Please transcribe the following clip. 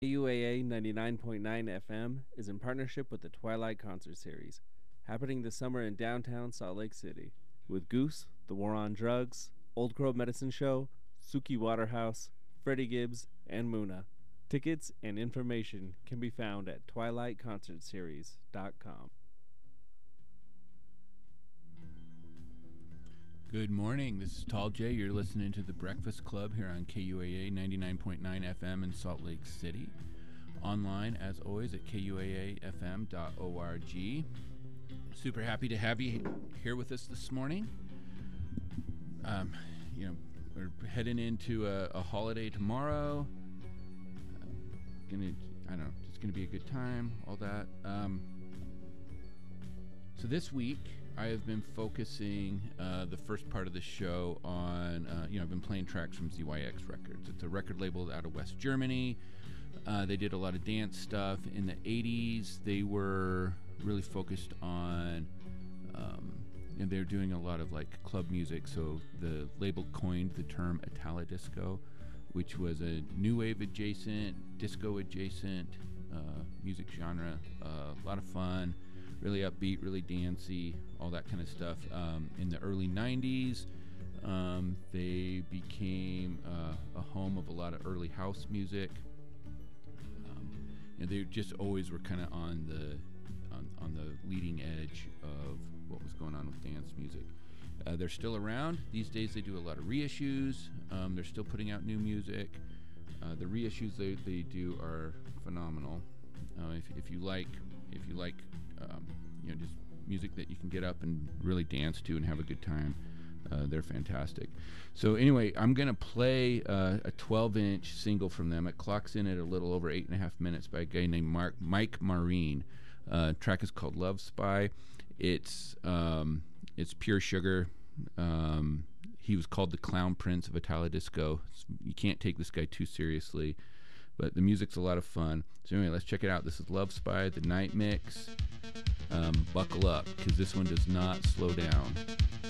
KUAA 99.9 FM is in partnership with the Twilight Concert Series, happening this summer in downtown Salt Lake City, with Goose, The War on Drugs, Old Crow Medicine Show, Suki Waterhouse, Freddie Gibbs, and Muna. Tickets and information can be found at twilightconcertseries.com. Good morning. This is Tall J. You're listening to The Breakfast Club here on KUAA 99.9 FM in Salt Lake City. Online, as always, at kuaafm.org. Super happy to have you here with us this morning. We're heading into a holiday tomorrow. It's gonna be a good time. All that. So this week, I have been focusing the first part of the show on, I've been playing tracks from ZYX Records. It's a record label out of West Germany. They did a lot of dance stuff. In the 80s, they were really focused on, and they're doing a lot of like club music. So the label coined the term Italo Disco, which was a new wave adjacent, disco adjacent music genre. A lot of fun. Really upbeat, really dancey, all that kind of stuff. In the early 90s, they became a home of a lot of early house music. They just always were kind of on the leading edge of what was going on with dance music. They're still around. These days they do a lot of reissues. They're still putting out new music. The reissues they do are phenomenal. If you like just music that you can get up and really dance to and have a good time, they're fantastic. So anyway, I'm going to play a 12-inch single from them. It clocks in at a little over 8.5 minutes by a guy named Mike Marine. Track is called Love Spy. It's pure sugar. He was called the Clown Prince of Italo Disco. You can't take this guy too seriously, but the music's a lot of fun. So anyway, let's check it out. This is Love Spy, the night mix. Buckle up, because this one does not slow down.